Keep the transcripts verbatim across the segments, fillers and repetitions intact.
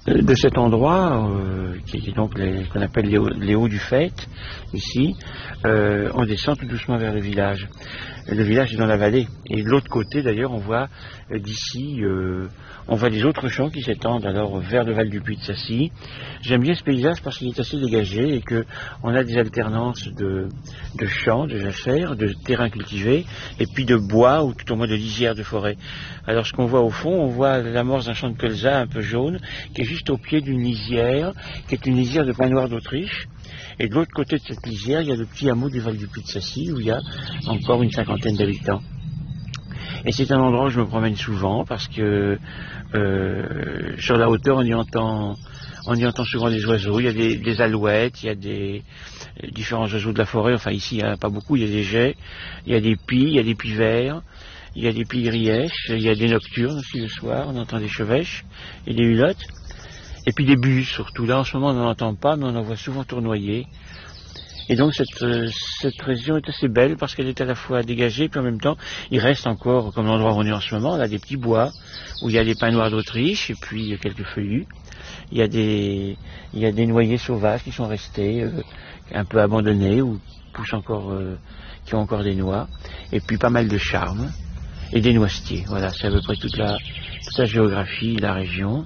de cet endroit, euh, qui est donc les, qu'on appelle les, les hauts du Fait, ici, euh, on descend tout doucement vers le village. Le village est dans la vallée. Et de l'autre côté, d'ailleurs, on voit euh, d'ici, euh, on voit des autres champs qui s'étendent alors vers le Val du Puy de Sacy. J'aime bien ce paysage parce qu'il est assez dégagé et qu'on a des alternances de, de champs, de jachères, de terrains cultivés, et puis de bois ou tout au moins de lisières de forêt. Alors ce qu'on voit au fond, on voit l'amorce d'un champ de colza un peu jaune, qui est juste au pied d'une lisière, qui est une lisière de pin noir d'Autriche. Et de l'autre côté de cette lisière, il y a le petit hameau du Val du Puy de Sacy, où il y a encore une cinquantaine d'habitants. Et c'est un endroit où je me promène souvent, parce que euh, sur la hauteur, on y entend, on y entend souvent des oiseaux. Il y a des, des alouettes, il y a des différents oiseaux de la forêt. Enfin ici, il n'y en a pas beaucoup, il y a des geais, il y a des pies, il y a des pivers, il y a des pie-grièches, il y a des nocturnes aussi le soir, on entend des chevêches et des hulottes. Et puis des bus surtout. Là en ce moment on n'en entend pas, mais on en voit souvent tournoyer. Et donc cette, euh, cette région est assez belle parce qu'elle est à la fois dégagée, puis en même temps il reste encore, comme l'endroit où on est en ce moment, là des petits bois, où il y a des pins noirs d'Autriche et puis quelques feuillus. Il y a des, il y a des noyers sauvages qui sont restés, euh, un peu abandonnés, ou poussent encore, euh, qui ont encore des noix. Et puis pas mal de charmes. Et des noisetiers. Voilà, c'est à peu près toute la, toute la géographie de la région.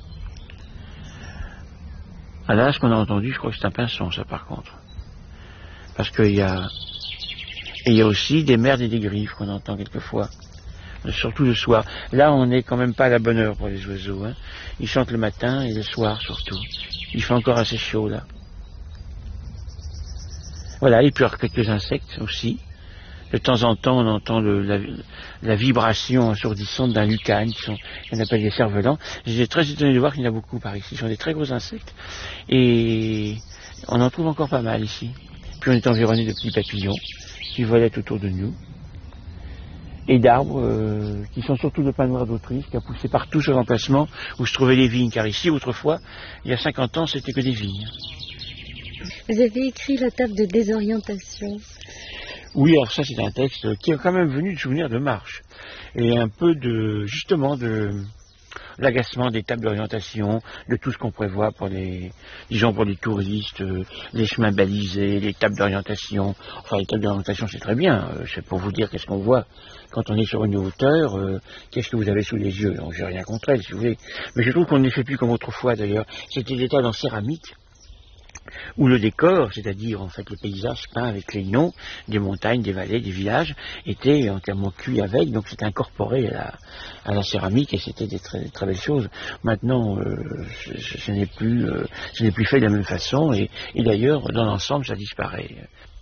Ah là, ce qu'on a entendu, je crois que c'est un pinson, ça, par contre. Parce qu'il y a... Et il y a aussi des merles et des griffes qu'on entend quelquefois. Surtout le soir. Là, on n'est quand même pas à la bonne heure pour les oiseaux. Hein. Ils chantent le matin et le soir, surtout. Il fait encore assez chaud, là. Voilà, et puis il y a quelques insectes aussi. De temps en temps, on entend le, la, la vibration assourdissante d'un lucane, qui sont, qu'on appelle les cerfs-volants. J'étais très étonné de voir qu'il y en a beaucoup par ici. Ce sont des très gros insectes. Et on en trouve encore pas mal ici. Puis on est environné de petits papillons qui volaient autour de nous. Et d'arbres euh, qui sont surtout de pin noir d'Autriche, qui a poussé partout sur l'emplacement où se trouvaient les vignes. Car ici, autrefois, il y a cinquante ans, c'était que des vignes. Vous avez écrit la table de désorientation. Oui, alors ça c'est un texte qui est quand même venu de souvenirs de marche. Et un peu de, justement, de l'agacement des tables d'orientation, de tout ce qu'on prévoit pour les, disons pour les touristes, euh, les chemins balisés, les tables d'orientation. Enfin, les tables d'orientation c'est très bien, euh, c'est pour vous dire qu'est-ce qu'on voit quand on est sur une hauteur, euh, qu'est-ce que vous avez sous les yeux. Donc j'ai rien contre elles, si vous voulez. Mais je trouve qu'on ne les fait plus comme autrefois d'ailleurs. C'était des tables en céramique, où le décor, c'est-à-dire en fait le paysage peint avec les noms des montagnes, des vallées, des villages, était entièrement cuit avec, donc c'était incorporé à la, à la céramique et c'était des très, très belles choses. Maintenant, euh, ce, ce n'est plus, euh, ce n'est plus fait de la même façon et, et d'ailleurs, dans l'ensemble, ça disparaît.